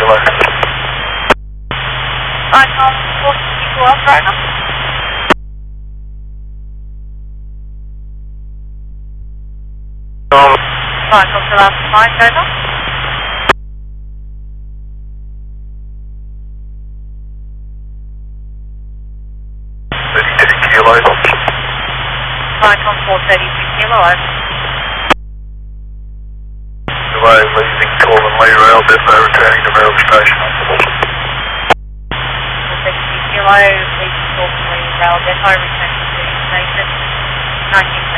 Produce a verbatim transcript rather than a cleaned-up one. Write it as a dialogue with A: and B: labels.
A: kilo.
B: Icon four sixty-two operator.
A: Um,
B: Icon to last flight over.
A: thirty-six kilo.
B: Icon four thirty-six kilo over.
A: Delay leaving Corbin Lee Rail Depot, returning to Rail Station.
B: four thirty-six kilo, leaving Corbin Lee Rail Depot, returning to station. nineteen